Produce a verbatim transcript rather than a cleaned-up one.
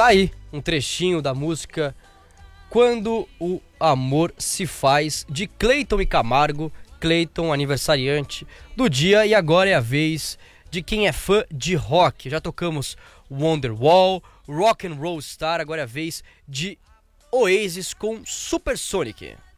Tá aí um trechinho da música Quando o Amor se Faz, de Cleiton e Camargo. Cleiton, aniversariante do dia, e agora é a vez de quem é fã de rock. Já tocamos Wonderwall, Rock and Roll Star, agora é a vez de Oasis com Supersonic.